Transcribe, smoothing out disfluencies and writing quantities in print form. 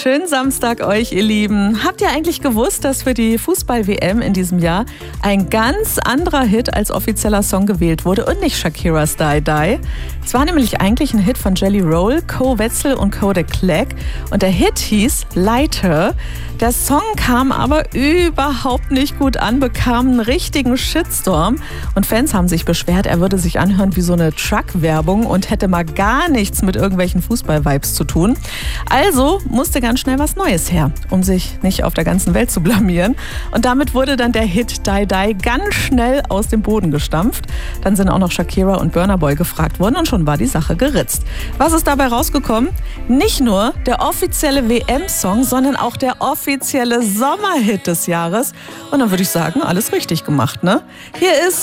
Schönen Samstag euch, ihr Lieben. Habt ihr eigentlich gewusst, dass für die Fußball-WM in diesem Jahr ein ganz anderer Hit als offizieller Song gewählt wurde und nicht Shakiras Die Die? Es war nämlich eigentlich ein Hit von Jelly Roll, Co Wetzel und Kodak Black und der Hit hieß Lighter. Der Song kam aber überhaupt nicht gut an, bekam einen richtigen Shitstorm und Fans haben sich beschwert, er würde sich anhören wie so eine Truck-Werbung und hätte mal gar nichts mit irgendwelchen Fußball-Vibes zu tun. Also musste ganz schnell was Neues her, um sich nicht auf der ganzen Welt zu blamieren. Und damit wurde dann der Hit Die Die ganz schnell aus dem Boden gestampft. Dann sind auch noch Shakira und Burna Boy gefragt worden und schon war die Sache geritzt. Was ist dabei rausgekommen? Nicht nur der offizielle WM-Song, sondern auch der offizielle Sommerhit des Jahres. Und dann würde ich sagen, alles richtig gemacht, ne? Hier ist